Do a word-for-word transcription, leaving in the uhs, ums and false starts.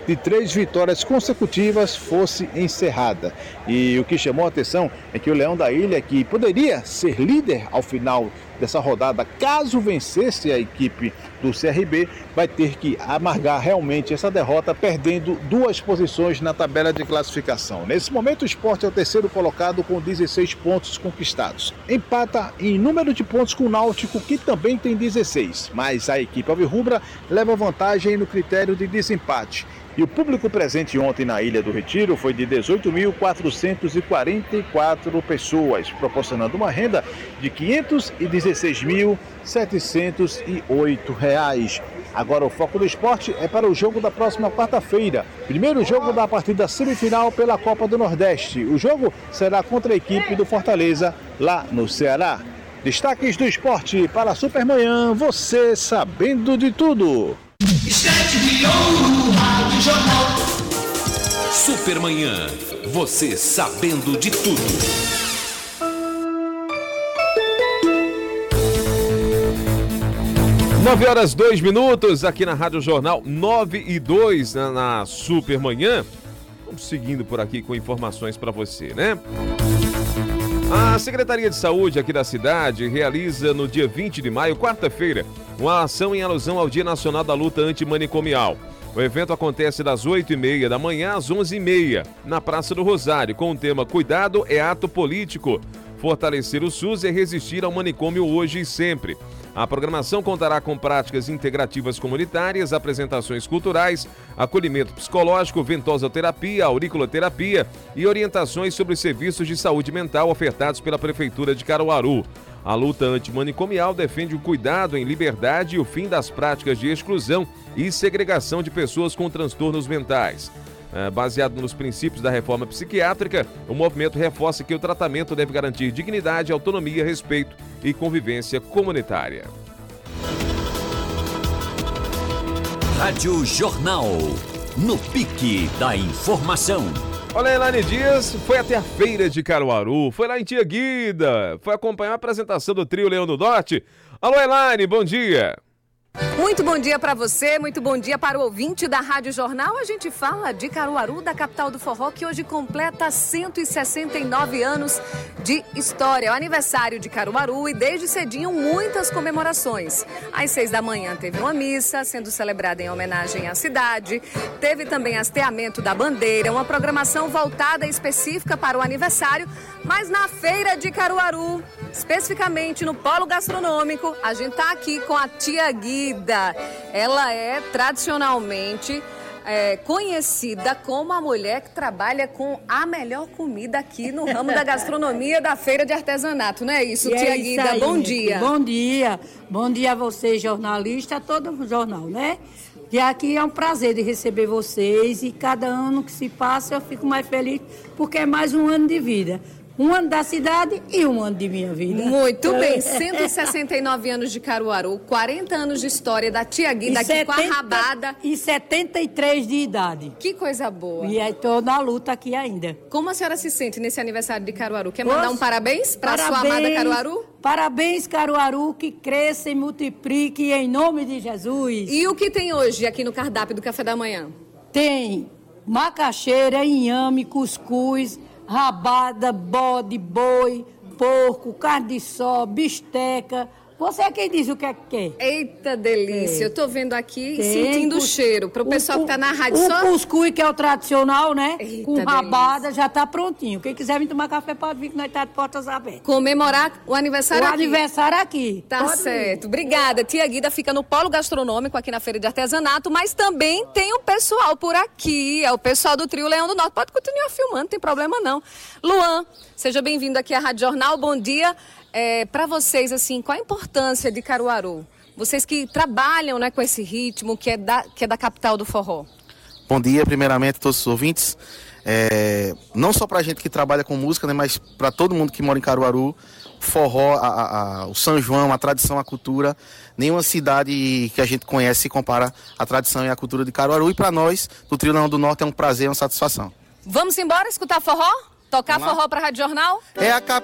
de três vitórias consecutivas fosse encerrada. E o que chamou a atenção é que o Leão da Ilha, que poderia ser líder ao final dessa rodada, caso vencesse a equipe do C R B, vai ter que amargar realmente essa derrota, perdendo duas posições na tabela de classificação. Nesse momento, o Sport é o terceiro colocado com dezesseis pontos conquistados. Empata em número de pontos com o Náutico, que também tem dezesseis, mas a equipe alvirrubra leva vantagem no critério de desempate. E o público presente ontem na Ilha do Retiro foi de dezoito mil quatrocentas e quarenta e quatro pessoas, proporcionando uma renda de quinhentos e dezesseis mil setecentos e oito reais. Agora o foco do esporte é para o jogo da próxima quarta-feira. Primeiro jogo da partida semifinal pela Copa do Nordeste. O jogo será contra a equipe do Fortaleza, lá no Ceará. Destaques do esporte para a Supermanhã, você sabendo de tudo. Supermanhã, você sabendo de tudo. nove horas dois minutos aqui na Rádio Jornal, nove e dois na, na Supermanhã. Vamos seguindo por aqui com informações para você, né? A Secretaria de Saúde aqui da cidade realiza no dia vinte de maio, quarta-feira, uma ação em alusão ao Dia Nacional da Luta Antimanicomial. O evento acontece das oito e meia da manhã às onze e meia, na Praça do Rosário, com o tema Cuidado é Ato Político. Fortalecer o SUS é resistir ao manicômio hoje e sempre. A programação contará com práticas integrativas comunitárias, apresentações culturais, acolhimento psicológico, ventosoterapia, auriculoterapia e orientações sobre serviços de saúde mental ofertados pela Prefeitura de Caruaru. A luta antimanicomial defende o cuidado em liberdade e o fim das práticas de exclusão e segregação de pessoas com transtornos mentais. Baseado nos princípios da reforma psiquiátrica, o movimento reforça que o tratamento deve garantir dignidade, autonomia, respeito e convivência comunitária. Rádio Jornal, no pique da informação. Olha, a Elaine Dias foi até a feira de Caruaru, foi lá em Tia Guida, foi acompanhar a apresentação do trio Leão do Norte. Alô, Elaine, bom dia. Muito bom dia para você, muito bom dia para o ouvinte da Rádio Jornal. A gente fala de Caruaru, da capital do forró, que hoje completa cento e sessenta e nove anos de história. É o aniversário de Caruaru e desde cedinho muitas comemorações. Às seis da manhã teve uma missa sendo celebrada em homenagem à cidade. Teve também hasteamento da bandeira, uma programação voltada específica para o aniversário. Mas na feira de Caruaru, especificamente no polo gastronômico, a gente está aqui com a Tia Guida. Ela é tradicionalmente é, conhecida como a mulher que trabalha com a melhor comida aqui no ramo da gastronomia da feira de artesanato, não é isso, e Tia é Guida? Isso aí, bom dia. Bom dia. Bom dia a você, jornalista, a todo o jornal, né? E aqui é um prazer de receber vocês e cada ano que se passa eu fico mais feliz porque é mais um ano de vida. Um ano da cidade e um ano de minha vida. Muito bem, cento e sessenta e nove anos de Caruaru, quarenta anos de história da Tia Guida aqui setenta, com a rabada. E setenta e três de idade. Que coisa boa. E estou na luta aqui ainda. Como a senhora se sente nesse aniversário de Caruaru? Quer mandar Poxa, um parabéns para a sua parabéns, amada Caruaru? Parabéns, Caruaru, que cresça e multiplique em nome de Jesus. E o que tem hoje aqui no cardápio do café da manhã? Tem macaxeira, inhame, cuscuz, rabada, bode, boi, porco, carne de sol, bisteca. Você é quem diz o que é que quer. Eita delícia, é. Eu tô vendo aqui e Tem sentindo cus... o cheiro. Para o pessoal que tá na rádio o só... O cuscuz, que é o tradicional, né? Eita, com rabada, delícia. Já tá prontinho. Quem quiser vir tomar café pode vir, que nós tá de portas abertas. Comemorar o aniversário o aqui. O aniversário aqui. Tá pode certo. Vir. Obrigada. Tia Guida fica no polo gastronômico aqui na Feira de Artesanato, mas também tem o pessoal por aqui. É o pessoal do trio Leão do Norte. Pode continuar filmando, não tem problema não. Luan, seja bem-vindo aqui à Rádio Jornal. Bom dia. É, para vocês, assim, qual a importância de Caruaru? Vocês que trabalham, né, com esse ritmo que é da, que é da capital do forró. Bom dia, primeiramente, a todos os ouvintes. É, não só para a gente que trabalha com música, né, mas para todo mundo que mora em Caruaru, forró, a, a, a, o São João, a tradição, a cultura, nenhuma cidade que a gente conhece se compara à tradição e à cultura de Caruaru. E para nós, do Trio Leão do Norte, é um prazer, uma satisfação. Vamos embora escutar forró? Tocar forró para a Rádio Jornal? É a capital.